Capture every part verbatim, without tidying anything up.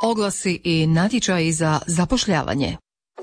Oglasi i natječaji za zapošljavanje.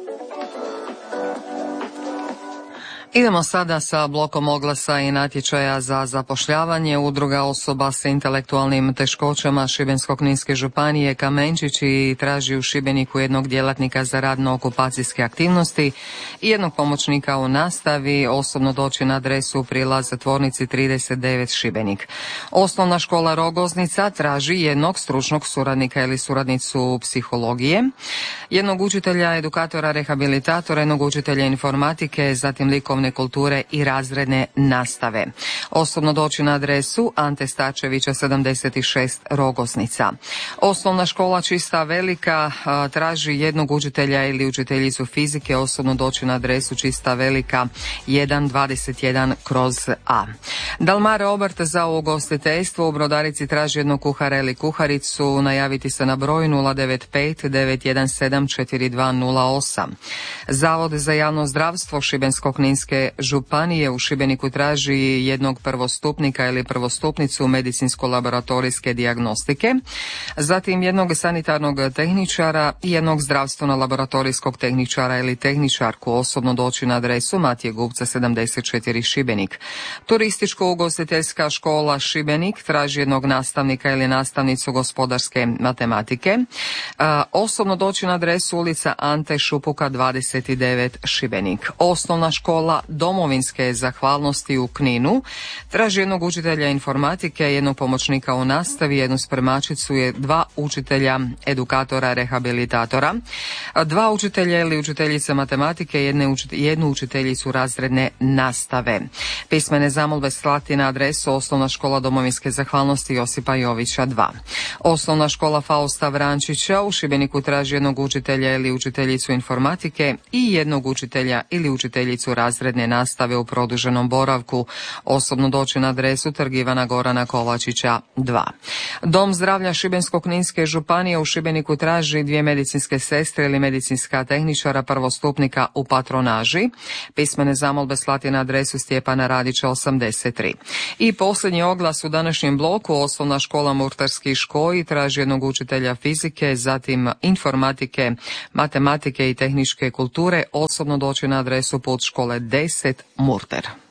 Idemo sada sa blokom oglasa i natječaja za zapošljavanje. Udruga osoba s intelektualnim teškoćama Šibensko-kninske županije Kamenčići traži u Šibeniku jednog djelatnika za radno-okupacijske aktivnosti i jednog pomoćnika u nastavi, osobno doći na adresu Prilaz tvornici trideset devet Šibenik. Osnovna škola Rogoznica traži jednog stručnog suradnika ili suradnicu psihologije, jednog učitelja, edukatora, rehabilitatora, jednog učitelja informatike, zatim likovne kulture i razredne nastave. Osobno doći na adresu Ante Stačevića sedamdeset šest Rogoznica. Osnovna škola Čista Velika a, traži jednog učitelja ili učiteljicu fizike, osobno doći na adresu Čista Velika sto dvadeset jedan kroz A. Dalmare obrt za ugostiteljstvo u Brodarici traži jednog kuhara ili kuharicu, najaviti se na broj nula devet pet devet jedan sedam četiri dva nula osam. Zavod za javno zdravstvo Šibensko-kninske županije u Šibeniku traži jednog prvostupnika ili prvostupnicu medicinsko-laboratorijske dijagnostike, zatim jednog sanitarnog tehničara i jednog zdravstveno-laboratorijskog tehničara ili tehničarku, osobno doći na adresu Matije Gubca sedamdeset četiri Šibenik. Turističko-ugostiteljska škola Šibenik traži jednog nastavnika ili nastavnicu gospodarske matematike, a, osobno doći na adresu ulica Ante Šupuka dvadeset devet Šibenik. Osnovna škola Domovinske zahvalnosti u Kninu traži jednog učitelja informatike, jednog pomoćnika u nastavi, jednu spremačicu, dva učitelja edukatora rehabilitatora, dva učitelja ili učiteljice matematike, jedne učit, jednu učiteljicu razredne nastave. Pismene zamolbe slati na adresu Osnovna škola Domovinske zahvalnosti Josipa Jovića dva. Osnovna škola Fausta Vrančića u Šibeniku traži jednog učitelja ili učiteljicu informatike i jednog učitelja ili učiteljicu razredne nastave u produženom boravku, osobno doći na adresu Trg Ivana Gorana Kovačića dva. Dom zdravlja Šibensko-kninske županije u Šibeniku traži dvije medicinske sestre ili medicinska tehničara prvostupnika u patronaži. Pismene zamolbe slati na adresu Stjepana Radića osamdeset tri. I posljednji oglas u današnjem bloku, Osnovna škola Murtarski Škoji traži jednog učitelja fizike, zatim informatike, matematike i tehničke kulture, osobno doći na adresu Put škole deset Murter.